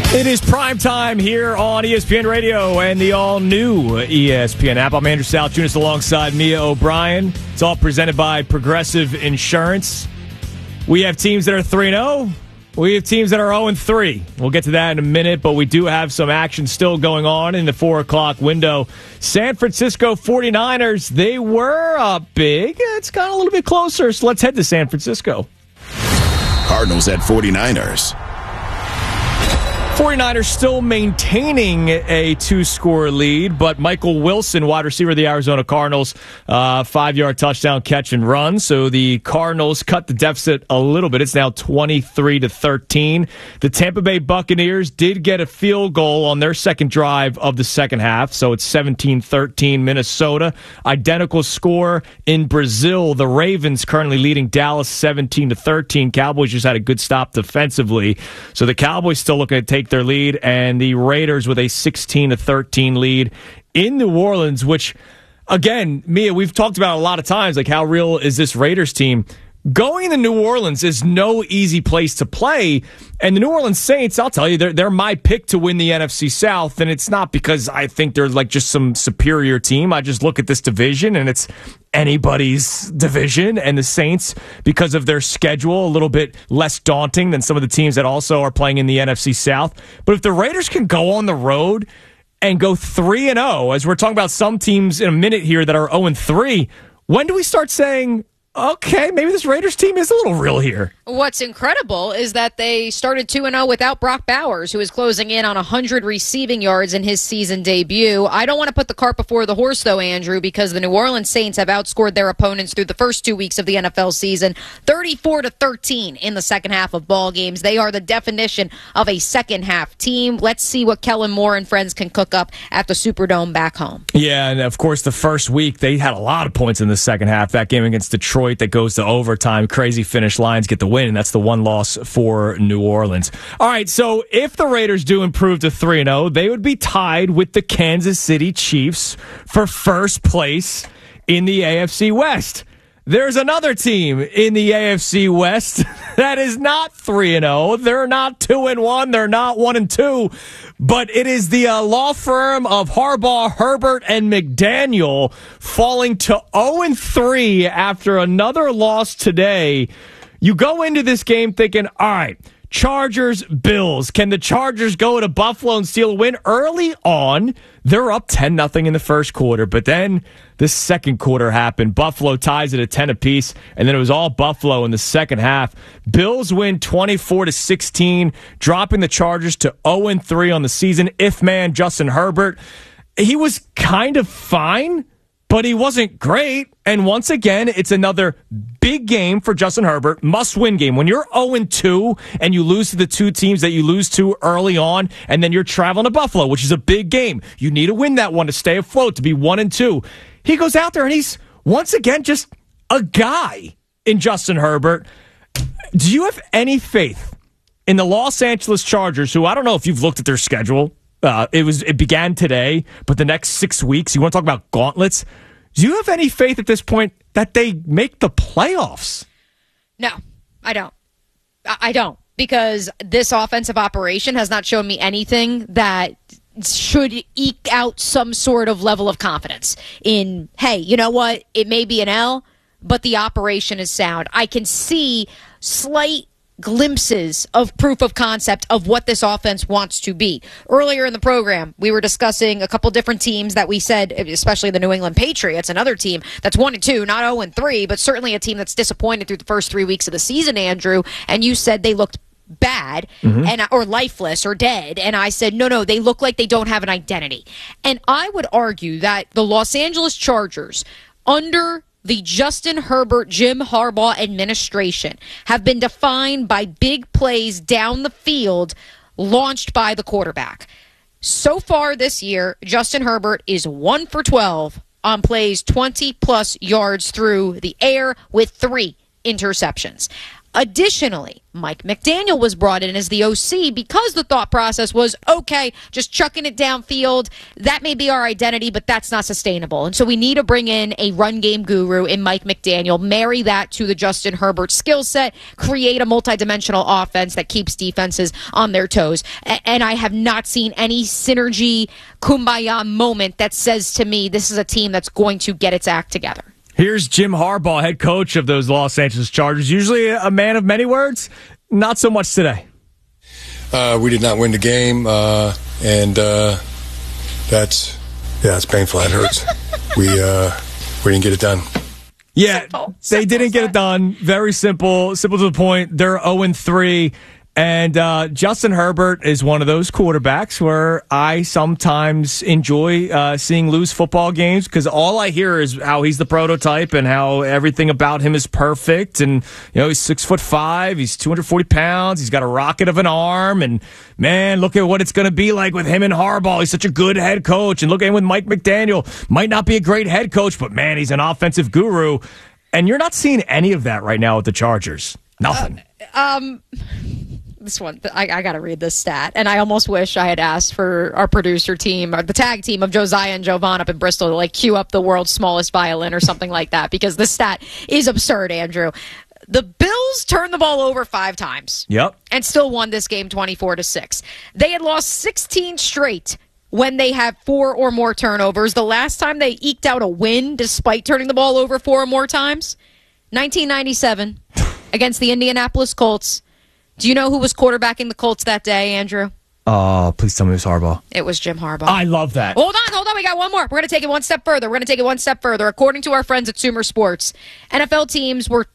It is prime time here on ESPN Radio and the all-new ESPN app. I'm Andrew Saltunis alongside Mia O'Brien. It's all presented by Progressive Insurance. We have teams that are 3-0. We have teams that are 0-3. We'll get to that in a minute, but we do have some action still going on in the 4 o'clock window. San Francisco 49ers, they were up big. It's gotten a little bit closer, so let's head to San Francisco. Cardinals at 49ers. 49ers still maintaining a 2-score lead, but Michael Wilson, wide receiver of the Arizona Cardinals, 5-yard touchdown catch and run. So the Cardinals cut the deficit a little bit. It's now 23-13. The Tampa Bay Buccaneers did get a field goal on their second drive of the second half, so it's 17-13 Minnesota. Identical score in Brazil. The Ravens currently leading Dallas 17-13. Cowboys just had a good stop defensively. So the Cowboys still looking to take their lead, and the Raiders with a 16-13 lead in New Orleans, which, again, Mia, we've talked about a lot of times, like how real is this Raiders team? Going to New Orleans is no easy place to play, and the New Orleans Saints, I'll tell you, they're my pick to win the NFC South, and it's not because I think they're like just some superior team. I just look at this division, and it's anybody's division, and the Saints, because of their schedule, a little bit less daunting than some of the teams that also are playing in the NFC South. But if the Raiders can go on the road and go 3-0, as we're talking about some teams in a minute here that are 0-3, when do we start saying, okay, maybe this Raiders team is a little real here? What's incredible is that they started 2-0 without Brock Bowers, who is closing in on 100 receiving yards in his season debut. I don't want to put the cart before the horse, though, Andrew, because the New Orleans Saints have outscored their opponents through the first 2 weeks of the NFL season, 34-13 in the second half of ball games. They are the definition of a second-half team. Let's see what Kellen Moore and friends can cook up at the Superdome back home. Yeah, and of course, the first week, they had a lot of points in the second half. That game against Detroit that goes to overtime, crazy finish. Lions get the win, and that's the one loss for New Orleans. All right, so if the Raiders do improve to 3-0, they would be tied with the Kansas City Chiefs for first place in the AFC West. There's another team in the AFC West that is not 3-0. They're not 2-1. They're not 1-2. But it is the law firm of Harbaugh, Herbert, and McDaniel falling to 0-3 after another loss today. You go into this game thinking, all right, Chargers, Bills. Can the Chargers go to Buffalo and steal a win? Early on, they're up 10-0 in the first quarter, but then the second quarter happened. Buffalo ties it at 10 apiece, and then it was all Buffalo in the second half. Bills win 24-16, dropping the Chargers to 0-3 on the season. If-man Justin Herbert, he was kind of fine, but he wasn't great. And once again, it's another big game for Justin Herbert, must-win game. When you're 0-2 and you lose to the two teams that you lose to early on, and then you're traveling to Buffalo, which is a big game, you need to win that one to stay afloat, to be 1-2. He goes out there and he's, once again, just a guy in Justin Herbert. Do you have any faith in the Los Angeles Chargers, who I don't know if you've looked at their schedule? It began today, but the next 6 weeks, you want to talk about gauntlets? Do you have any faith at this point that they make the playoffs? No, I don't. I don't, because this offensive operation has not shown me anything that should eke out some sort of level of confidence in, hey, you know what? It may be an L, but the operation is sound. I can see slight glimpses of proof of concept of what this offense wants to be. Earlier in the program, we were discussing a couple different teams that we said, especially the New England Patriots, another team that's 1-2, not 0-3, but certainly a team that's disappointed through the first 3 weeks of the season, Andrew, and you said they looked bad and or lifeless or dead, and I said no, they look like they don't have an identity. And I would argue that the Los Angeles Chargers, under the Justin Herbert, Jim Harbaugh administration, have been defined by big plays down the field launched by the quarterback. So far this year, Justin Herbert is 1 for 12 on plays 20-plus yards through the air with 3 interceptions. Additionally, Mike McDaniel was brought in as the OC because the thought process was, okay, just chucking it downfield. That may be our identity, but that's not sustainable. And so we need to bring in a run game guru in Mike McDaniel, marry that to the Justin Herbert skill set, create a multidimensional offense that keeps defenses on their toes. And I have not seen any synergy, kumbaya moment that says to me this is a team that's going to get its act together. Here's Jim Harbaugh, head coach of those Los Angeles Chargers. Usually a man of many words, not so much today. We did not win the game, and it's painful. It hurts. We didn't get it done. Yeah, they didn't get it done. Very simple to the point. They're 0-3. And Justin Herbert is one of those quarterbacks where I sometimes enjoy seeing lose football games because all I hear is how he's the prototype and how everything about him is perfect. And, you know, he's 6'5", he's 240 pounds, he's got a rocket of an arm. And, man, look at what it's going to be like with him and Harbaugh. He's such a good head coach. And look at him with Mike McDaniel. Might not be a great head coach, but, man, he's an offensive guru. And you're not seeing any of that right now with the Chargers. Nothing. This one, I got to read this stat, and I almost wish I had asked for our producer team, or the tag team of Josiah and Jovan up in Bristol, to like queue up the world's smallest violin or something like that, because this stat is absurd, Andrew. The Bills turned the ball over 5 times. Yep. And still won this game 24-6. They had lost 16 straight when they had 4 or more turnovers. The last time they eked out a win despite turning the ball over 4 or more times, 1997, against the Indianapolis Colts. Do you know who was quarterbacking the Colts that day, Andrew? Oh, please tell me it was Harbaugh. It was Jim Harbaugh. I love that. Hold on. We got one more. We're going to take it one step further. According to our friends at Sumer Sports, NFL teams were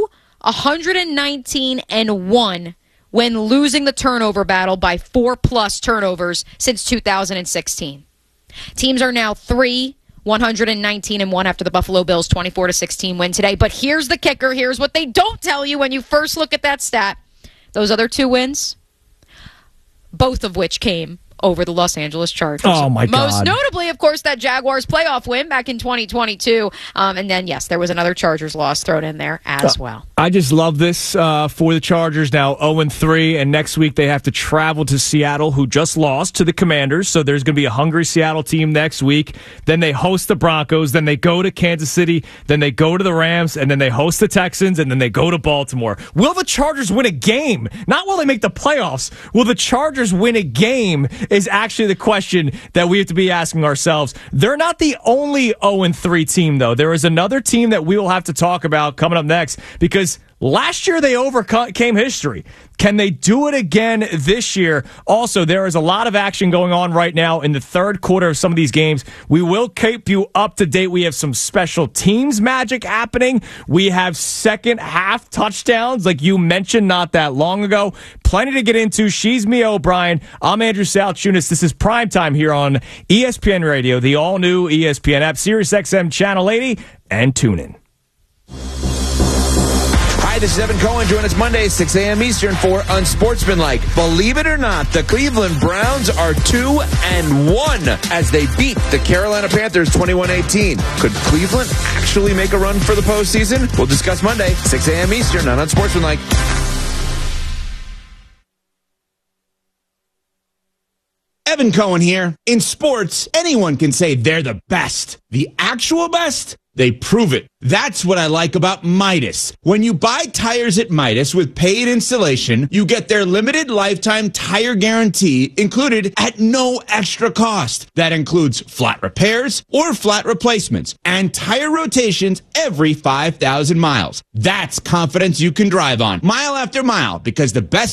219-1 when losing the turnover battle by 4+ turnovers since 2016. Teams are now 119-1 after the Buffalo Bills 24-16 win today. But here's the kicker. Here's what they don't tell you when you first look at that stat. Those other 2 wins, both of which came over the Los Angeles Chargers. Oh, my God. Most notably, of course, that Jaguars playoff win back in 2022. And then, yes, there was another Chargers loss thrown in there as well. I just love this for the Chargers now 0-3, and next week they have to travel to Seattle, who just lost to the Commanders, so there's going to be a hungry Seattle team next week. Then they host the Broncos, then they go to Kansas City, then they go to the Rams, and then they host the Texans, and then they go to Baltimore. Will the Chargers win a game? Not will they make the playoffs. Will the Chargers win a game is actually the question that we have to be asking ourselves. They're not the only 0-3 team, though. There is another team that we will have to talk about coming up next, because last year they overcame history. Can they do it again this year? Also, there is a lot of action going on right now in the third quarter of some of these games. We will keep you up to date. We have some special teams magic happening. We have second half touchdowns, like you mentioned not that long ago. Plenty to get into. She's Mia O'Brien. I'm Andrew Salchunas. This is Primetime here on ESPN Radio, the all-new ESPN app, SiriusXM Channel 80, and TuneIn. Hi, this is Evan Cohen. Join us Monday, 6 a.m. Eastern for Unsportsmanlike. Believe it or not, the Cleveland Browns are 2-1 as they beat the Carolina Panthers 21-18. Could Cleveland actually make a run for the postseason? We'll discuss Monday, 6 a.m. Eastern on Unsportsmanlike. Evan Cohen here. In sports, anyone can say they're the best. The actual best? They prove it. That's what I like about Midas. When you buy tires at Midas with paid installation, you get their limited lifetime tire guarantee included at no extra cost. That includes flat repairs or flat replacements and tire rotations every 5,000 miles. That's confidence you can drive on, mile after mile, because the best